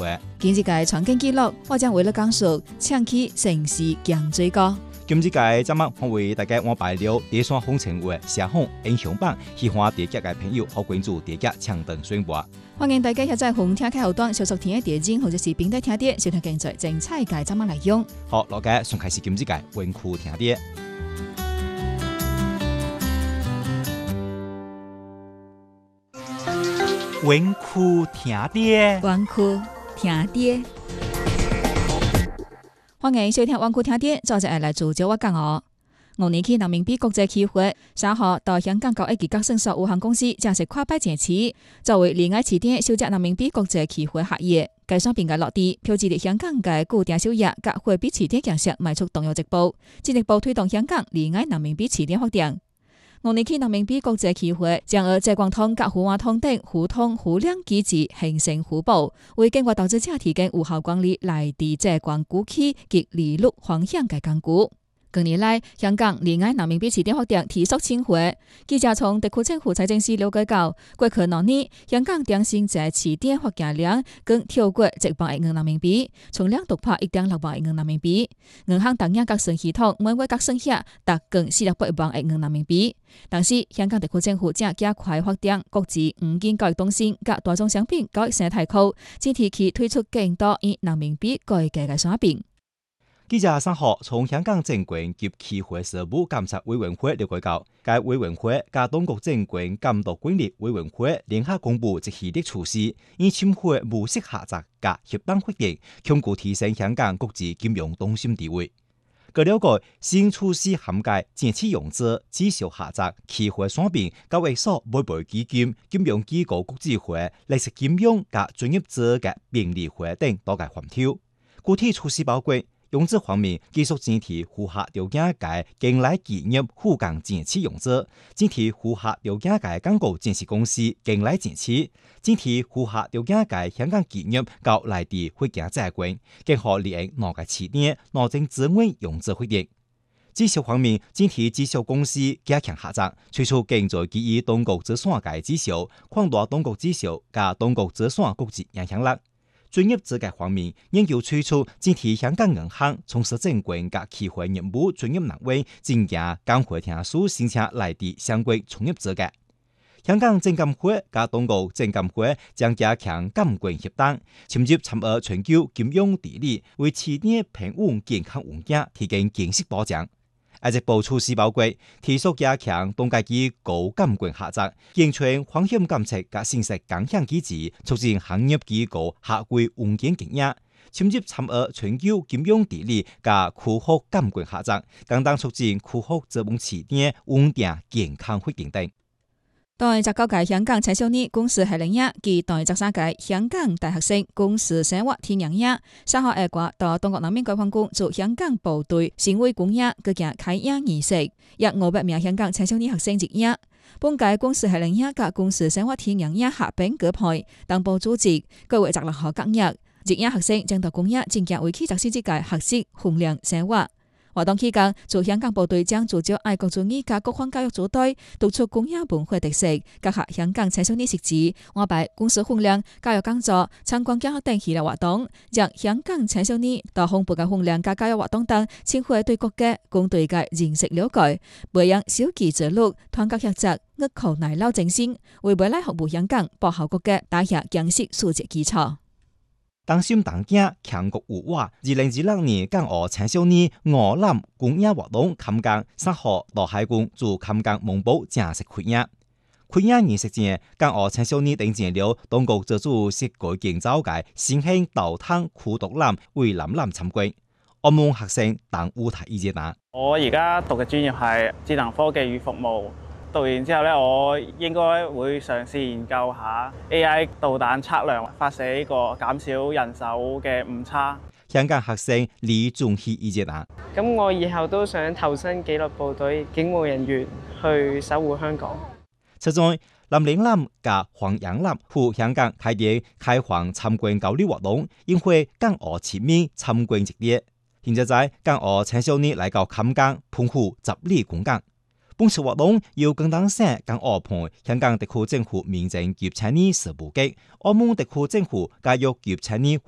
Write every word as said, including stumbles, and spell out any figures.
會。 今日嘅傳景記錄，我將為你講述搶去城市強水歌。 今日嘅節目，我為大家安排了第三風情會社紅英雄榜，喜歡電劇嘅朋友可關注電劇搶燈宣播。 歡迎大家下載紅聽開後端小熟聽嘅電影，或者是平台聽啲，收聽更多精彩嘅節目內容。 好，大家從開始今日嘅文庫聽啲。文庫聽啲， 文庫聽啲。歡迎收聽文庫聽啲，作者係嚟自咗我講我。五年期人民幣國際期貨三號到香港九一級格生索有限公司正式跨牌前期，作為離岸起點收集人民幣國際期貨客業，計算邊個落地，標誌住香港嘅固定收益及貨幣起點形式邁出重要一步，進一步推動香港離岸人民幣起點發展。五年期人民幣國際期貨將喺浙江通及滬華通等互通互諒機制形成互補，為境外投資者提供有效管理內地浙江股期及利率方向嘅港股。近年來，香港離岸人民幣起點發展提速青活。記者從特區政府財政司了解到，過去兩年香港電信在起點發展量更超過一百億元人民幣，總量突破一點六萬億元人民幣。銀行等樣革新系統每月革新額達近四百八十萬億元人民幣。當時，香港特區政府正加快發展國際五 G 交易中心及大宗商品交易生態庫，正提起推出更多以人民幣計價嘅產品。 記者三號從香港證券及期貨事務監察委員會了解到，該委員會及當局證券監督管理委員會聯合公布一系列措施，以深化模式合作及協同發展，鞏固提升香港國際金融中心地位。據了解，新措施涵蓋前期融資、績效合作、期貨產品、交易所買賣基金、金融機構國際化、綠色金融及專業者嘅便利化等多個範疇。具體措施包括：融資方面，繼續整體符合條件嘅境內企業赴港前期融資，整體符合條件嘅港股上市公司境內前期，整體符合條件嘅香港企業到內地會計債權，更可利用哪個起點、哪種資源融資活動。績效方面，整體績效公司加強合作，推出更多基於當局折算嘅績效，擴大當局績效及當局折算國際影響力。專業資格方面，研究推出整體香港銀行從事證券及期貨業務專業能力，增加監會聽書申請內地相關從業資格。香港證監會及當局證監會將加強監管協同，深入參與全球金融治理，為企業平穩健康環境提供堅實保障。一直部措施包括提速加強當界機高監管合作，健全風險監測及信息共享機制，促進行業機構合規穩健經營，深入參與全球金融治理及區域監管合作，更當促進區域資本市場穩定健康發展等。 台十九屆香港青少年公司系列日及台十三屆香港大學生公司生活體驗日，三號下晝到中國人民解放軍駐香港部隊新會公園舉行開營儀式，約五百名香港青少年學生入營。本屆公司系列日及公司生活體驗日合併舉辦，同步組織，各為十六號隔日，入營學生將到公園進行為期十四節嘅學習訓練生活。活動期間，駐香港部隊將聚焦愛國主義及國防教育組隊，督促公園文化特色，結合香港青少年識字，安排軍事訓練、教育講座、參觀教學等系列活動，讓香港青少年到豐富嘅訓練及教育活動等，深化對國家、軍隊嘅認識了解，培養守紀自律、團結合作、壓苦耐勞精神，為未來服務香港、保護國家打下堅實素質基礎。 當心當鏡，強國有我。二零二六年港澳青少年鵝籃公益活動坎江三號到海軍駐坎江門部正式開業。開業儀式前，港澳青少年領見了當局自主設計建造嘅新興導彈驅逐艦為艦艦參觀。澳門學生當舞台意見打。 我而家讀嘅專業係智能科技與服務。讀完之後咧，我應該會嘗試研究下 A I 導彈測量，發射呢個減少人手嘅誤差。 香港學生李仲熙意見啊， 咁我以後都想投身紀律部隊警務人員，去守護香港。 此外，林嶺南及黃洋南赴香港開展開放參觀交流活動，因會港澳全面參觀之列。現在在港澳青少年來到坎江澎湖十里公港。本次活動由廣東省港澳辦、香港特區政府民政及青年事務局、澳門特區政府教育及青年